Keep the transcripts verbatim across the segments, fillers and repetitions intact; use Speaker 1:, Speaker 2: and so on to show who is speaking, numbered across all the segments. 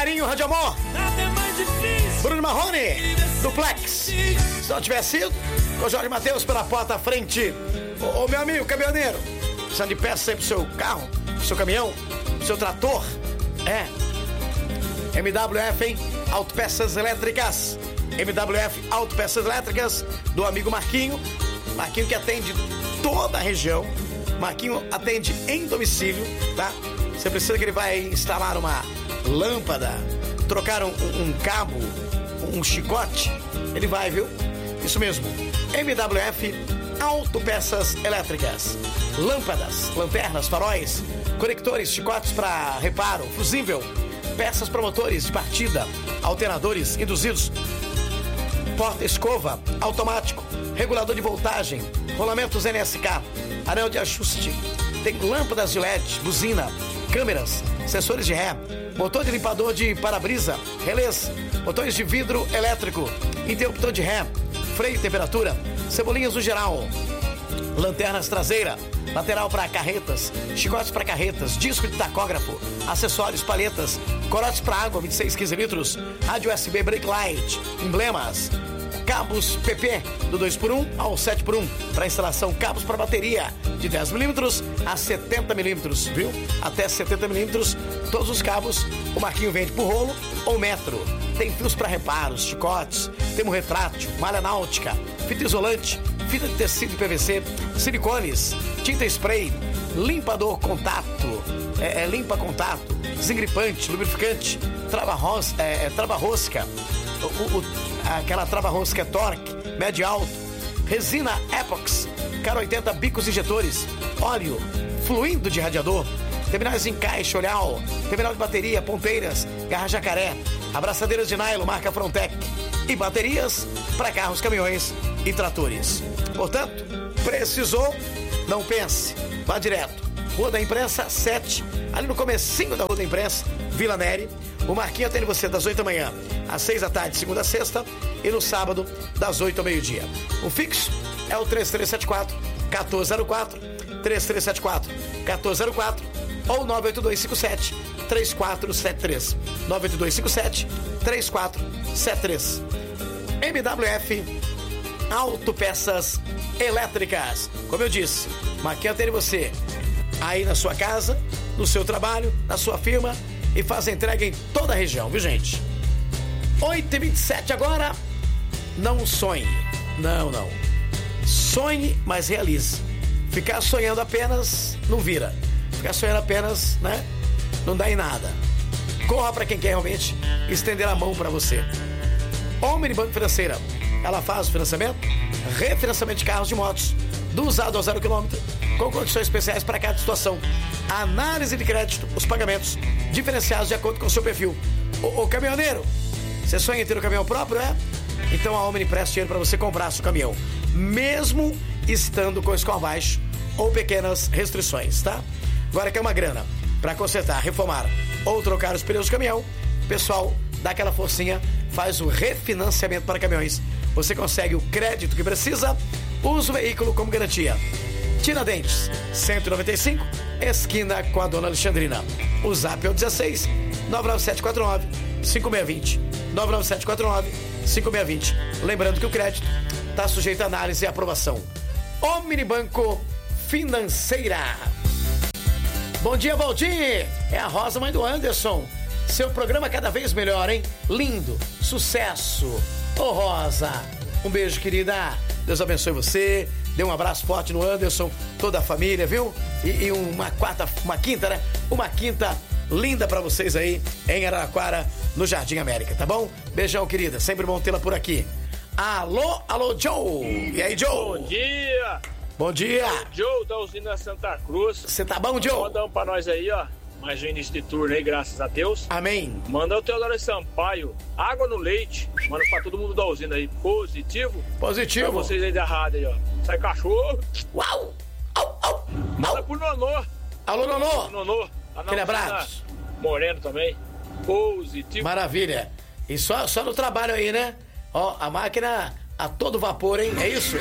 Speaker 1: Rogerinho, Rádio Amor. Bruno Marrone, Duplex. Se não tivesse sido, com o Jorge Matheus pela porta à frente. Ô, ô meu amigo, caminhoneiro, precisando de peça aí pro seu carro, pro seu caminhão, pro seu trator. É. M W F, hein? Autopeças elétricas. M W F Autopeças Elétricas, do amigo Marquinho. Marquinho que atende toda a região. Marquinho atende em domicílio, tá? Você precisa que ele vai instalar uma lâmpada, trocar um, um, um cabo, um chicote, ele vai, viu? Isso mesmo. M W F Autopeças Elétricas. Lâmpadas, lanternas, faróis, conectores, chicotes para reparo, fusível, peças para motores de partida, alternadores induzidos, porta-escova, automático, regulador de voltagem, rolamentos N S K, anel de ajuste, tem lâmpadas de L E D, buzina, câmeras, sensores de ré, motor de limpador de para-brisa, relés, motores de vidro elétrico, interruptor de ré, freio e temperatura, cebolinhas no geral, lanternas traseira, lateral para carretas, chicotes para carretas, disco de tacógrafo, acessórios, palhetas, corotes para água, vinte e seis, quinze litros, rádio U S B brake light, emblemas, cabos P P do dois por um ao sete por um, para instalação, cabos para bateria de dez milímetros a setenta milímetros, viu? Até setenta milímetros, todos os cabos o Marquinho vende por rolo ou metro. Tem fios para reparos, chicotes, termorretrátil, malha náutica, fita isolante, fita de tecido de P V C, silicones, tinta spray, limpador contato, é, é, limpa contato, desengripante, lubrificante, trava-rosca, é, é, trava-rosca, o, o, aquela trava-rosca Torque, médio alto, resina Epox, cara oitenta bicos injetores, óleo, fluindo de radiador, terminais de encaixe, olhal, terminal de bateria, ponteiras, garra jacaré, abraçadeiras de nylon, marca Frontec e baterias para carros, caminhões e tratores. Portanto, precisou, não pense, vá direto. Rua da Imprensa sete, ali no comecinho da Rua da Imprensa, Vila Neri. O Marquinho atende você das oito da manhã às seis da tarde, segunda a sexta, e no sábado, das oito ao meio-dia. O fixo é o três três sete quatro, um quatro zero quatro, três três sete quatro, um quatro zero quatro ou nove oito dois cinco sete, três quatro sete três. nove oito dois cinco sete, três quatro sete três. M W F Autopeças Elétricas. Como eu disse, Marquinho atende você aí na sua casa, no seu trabalho, na sua firma, e faz a entrega em toda a região, viu, gente? oito e vinte e sete agora. Não sonhe. Não, não. Sonhe, mas realize. Ficar sonhando apenas não vira. Ficar sonhando apenas, né? Não dá em nada. Corra para quem quer realmente estender a mão para você. Omni Banco Financeira. Ela faz o financiamento, refinanciamento de carros, de motos, do usado ao zero quilômetro, com condições especiais para cada situação. Análise de crédito, os pagamentos diferenciados de acordo com o seu perfil. Ô, ô caminhoneiro, você sonha em ter um caminhão próprio, é? Então a Omni presta dinheiro para você comprar seu caminhão, mesmo estando com score baixo ou pequenas restrições, tá? Agora quer uma grana para consertar, reformar ou trocar os pneus do caminhão, pessoal, dá aquela forcinha, faz o refinanciamento para caminhões. Você consegue o crédito que precisa, usa o veículo como garantia. Tiradentes, cento e noventa e cinco, esquina com a Dona Alexandrina. O zap é o dezesseis, nove nove sete quatro nove, cinco seis dois zero. nove nove sete quatro nove, cinco seis dois zero. Lembrando que o crédito está sujeito a análise e aprovação. Omni Banco Financeira. Bom dia, Valdir. É a Rosa, mãe do Anderson. Seu programa cada vez melhor, hein? Lindo, sucesso. Ô, Rosa, um beijo, querida. Deus abençoe você. Dê um abraço forte no Anderson, toda a família, viu? E, e uma quarta, uma quinta, né? Uma quinta linda pra vocês aí em Araraquara, no Jardim América, tá bom? Beijão, querida. Sempre bom tê-la por aqui. Alô, alô, Joe. E aí, Joe?
Speaker 2: Bom dia.
Speaker 1: Bom dia.
Speaker 2: O Joe da usina Santa Cruz.
Speaker 1: Você tá bom, Joe?
Speaker 2: Manda um pra nós aí, ó. Mais um início de turno aí, graças a Deus.
Speaker 1: Amém.
Speaker 2: Manda o Teodoro Sampaio, água no leite. Manda pra todo mundo da usina aí. Positivo.
Speaker 1: Positivo.
Speaker 2: Pra vocês aí da rádio aí, ó. Sai cachorro.
Speaker 1: Uau. Au, au.
Speaker 2: Manda pro Nonô.
Speaker 1: Alô, Nonô.
Speaker 2: Nonô.
Speaker 1: Aquele abraço.
Speaker 2: Moreno também. Positivo.
Speaker 1: Maravilha. E só, só no trabalho aí, né? Ó, a máquina a todo vapor, hein? É isso?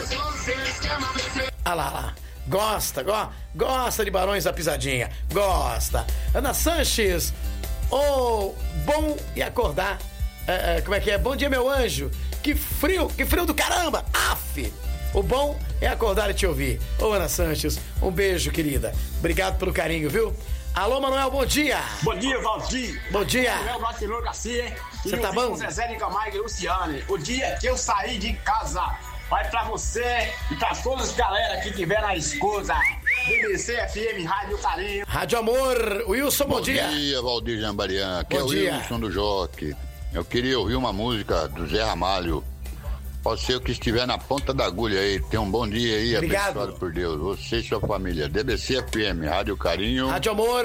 Speaker 1: Ah lá, lá. Gosta, go, gosta de Barões da Pisadinha. Gosta. Ana Sanches, Oh, bom e acordar. É, é, como é que é? Bom dia, meu anjo. Que frio, que frio do caramba. Aff. O bom é acordar e te ouvir. Ô, Ana Sanches, um beijo, querida. Obrigado pelo carinho, viu? Alô, Manuel, bom dia.
Speaker 3: Bom dia, Valdir.
Speaker 1: Bom dia.
Speaker 3: Manuel Barcelona Garcia.
Speaker 1: Você tá bom?
Speaker 3: Zezé de Camargo e Luciane. O dia que eu saí de casa vai pra você e pra todas as galera que tiver na escuta. B B C F M, Rádio Carinho.
Speaker 1: Rádio Amor. Wilson, bom, bom dia.
Speaker 4: Bom dia, Valdir Jambarian. Aqui bom é o dia. Wilson do Joque. Eu queria ouvir uma música do Zé Ramalho. Pode ser o que estiver na ponta da agulha aí. Tenha um bom dia aí,
Speaker 1: obrigado.
Speaker 4: Abençoado por Deus. Você e sua família. D B C F M, Rádio Carinho.
Speaker 1: Rádio Amor.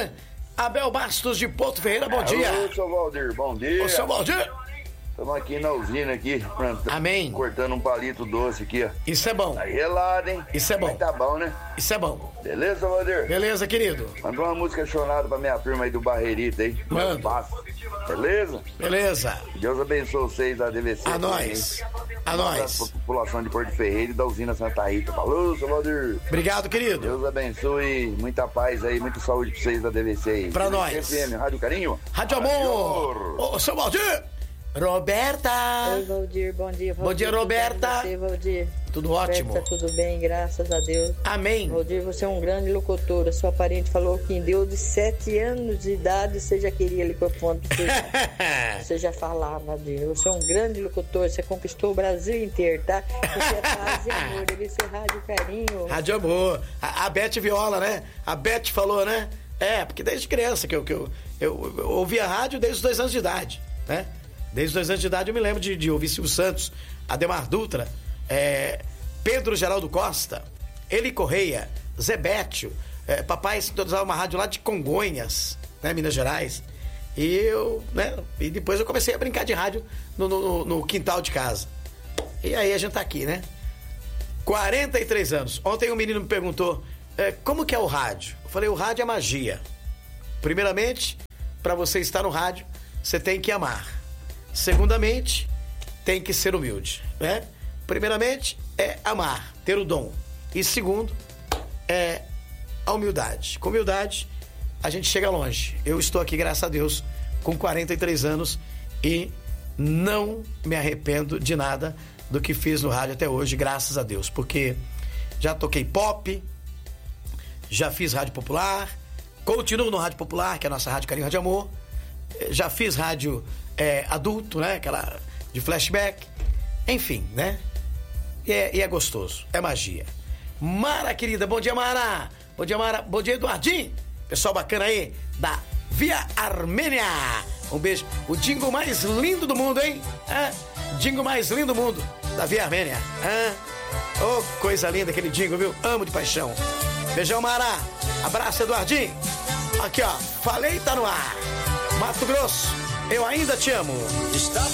Speaker 1: Abel Bastos de Porto Ferreira, bom dia.
Speaker 5: Ô, seu Valdir, bom dia.
Speaker 1: Ô, seu Valdir.
Speaker 5: Estamos aqui na usina aqui, plantando,
Speaker 1: amém.
Speaker 5: Cortando um palito doce aqui, ó.
Speaker 1: Isso é bom.
Speaker 5: Tá gelado, hein?
Speaker 1: Isso é bom.
Speaker 5: Mas tá bom, né?
Speaker 1: Isso é bom.
Speaker 5: Beleza, Valdir?
Speaker 1: Beleza, querido.
Speaker 5: Mandou uma música chorada pra minha turma aí do Barreirita aí.
Speaker 1: Manda.
Speaker 5: Beleza?
Speaker 1: Beleza.
Speaker 5: Deus abençoe vocês da D V C.
Speaker 1: A nós. A nós.
Speaker 5: A população de Porto Ferreira e da usina Santa Rita. Falou, seu Valdir.
Speaker 1: Obrigado, querido.
Speaker 5: Deus abençoe, muita paz aí, muita saúde pra vocês da D V C aí.
Speaker 1: Pra
Speaker 5: D V C
Speaker 1: nós.
Speaker 5: F M, Rádio Carinho.
Speaker 1: Rádio Amor. Ô, seu Valdir. Roberta.
Speaker 6: Oi, Valdir, bom dia. Valdir,
Speaker 1: bom dia, Roberta.
Speaker 6: Você, Valdir.
Speaker 1: Tudo ótimo.
Speaker 6: Roberta, tudo bem, graças a Deus.
Speaker 1: Amém.
Speaker 6: Valdir, você é um grande locutor. A sua parente falou que em Deus de sete anos de idade você já queria microfone. Você, você já falava, Valdir. Você é um grande locutor. Você conquistou o Brasil inteiro, tá? Você é paz e amor. Deve ser Rádio Carinho.
Speaker 1: Rádio Amor. A, a Beth Viola, né? A Beth falou, né? É, porque desde criança que eu, que eu, eu, eu ouvia rádio desde os dois anos de idade, né? Desde os dois anos de idade eu me lembro de, de ouvir Silvio Santos, Ademar Dutra, é, Pedro Geraldo Costa, Eli Correia, Zé Bétio, é, papai sintonizava uma rádio lá de Congonhas, né, Minas Gerais. E eu, né, e depois eu comecei a brincar de rádio no, no, no quintal de casa. E aí a gente tá aqui, né? quarenta e três anos. Ontem um menino me perguntou, é, como que é o rádio? Eu falei, o rádio é magia. Primeiramente, para você estar no rádio, você tem que amar. Segundamente, tem que ser humilde, né? Primeiramente, é amar, ter o dom. E segundo, é a humildade. Com humildade, a gente chega longe. Eu estou aqui, graças a Deus, com quarenta e três anos e não me arrependo de nada do que fiz no rádio até hoje, graças a Deus. Porque já toquei pop, já fiz rádio popular, continuo no rádio popular, que é a nossa Rádio Carinho, Rádio Amor. Já fiz rádio é, adulto, né? Aquela de flashback. Enfim, né? E é, e é gostoso. É magia. Mara, querida. Bom dia, Mara. Bom dia, Mara. Bom dia, Eduardinho. Pessoal bacana aí da Via Armênia. Um beijo. O jingle mais lindo do mundo, hein? É? Jingle mais lindo do mundo da Via Armênia. É? Oh, coisa linda aquele jingle, viu? Amo de paixão. Beijão, Mara. Abraço, Eduardinho. Aqui, ó. Falei, tá no ar. Mato Grosso, eu ainda te amo.
Speaker 7: Está